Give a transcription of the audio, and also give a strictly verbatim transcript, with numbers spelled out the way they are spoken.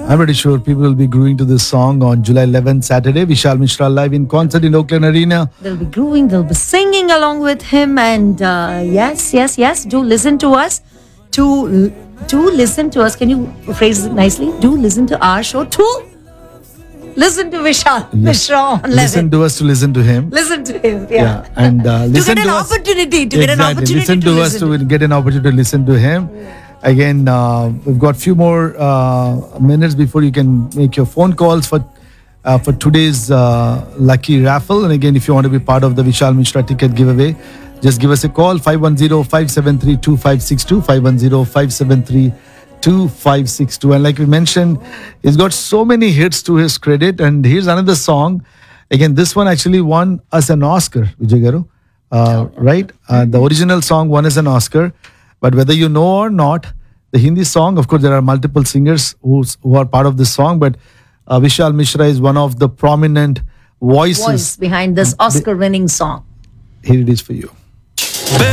I'm pretty sure people will be grooving to this song on July eleventh, Saturday. Vishal Mishra live in concert in Oakland Arena. They'll be grooving, they'll be singing along with him. And uh, yes, yes, yes, do listen to us. To, do listen to us. Can you phrase it nicely? Do listen to our show too. Listen to Vishal Yes. Mishra on eleven. Listen to us to listen to him. Listen to him. Yeah. Yeah, and uh, to listen get to an us. opportunity. To get an Exactly. opportunity Listen to, to us listen to get an opportunity to listen to him. Again, uh, we've got a few more uh, minutes before you can make your phone calls for uh, for today's uh, lucky raffle. And again, if you want to be part of the Vishal Mishra ticket giveaway, just give us a call, five one zero, five seven three, two five six two, five one zero, five seven three, two five six two. And like we mentioned, he's got so many hits to his credit. And here's another song. Again, this one actually won us an Oscar, Vijay Garu. Uh, right? Uh, the original song won us an Oscar. But whether you know or not, the Hindi song, of course, there are multiple singers who's, who are part of this song, but uh, Vishal Mishra is one of the prominent voices. voice behind this Oscar-winning song. Here it is for you.